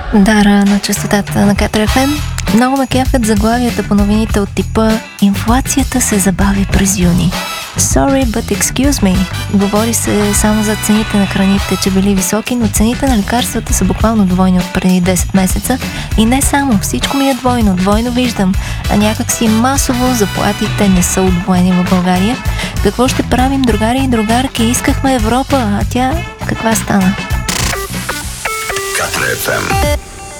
Дара на честотата на Катар ФМ. Много ме кефят заглавията по новините от типа "Инфлацията се забави през юни". Sorry, but excuse me. Говори се само за цените на храните, че били високи, но цените на лекарствата са буквално двойни от преди 10 месеца. И не само, всичко ми е двойно виждам, а някак си масово заплатите не са удвоени в България. Какво ще правим, другари и другарки? Искахме Европа, а тя каква стана? Катар ФМ.